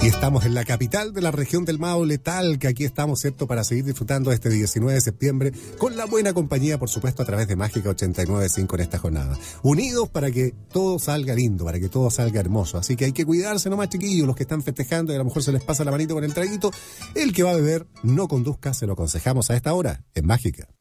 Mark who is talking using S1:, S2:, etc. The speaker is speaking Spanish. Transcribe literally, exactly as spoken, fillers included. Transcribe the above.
S1: estamos en la capital de la región del Maule, Talca. Aquí estamos, ¿cierto?, para seguir disfrutando este diecinueve de septiembre con la buena compañía, por supuesto, a través de Mágica ochenta y nueve punto cinco en esta jornada. Unidos para que todo salga lindo, para que todo salga hermoso. Así que hay que cuidarse nomás, chiquillos, los que están festejando y a lo mejor se les pasa la manito con el traguito. El que va a beber, no conduzca, se lo aconsejamos a esta hora en Mágica.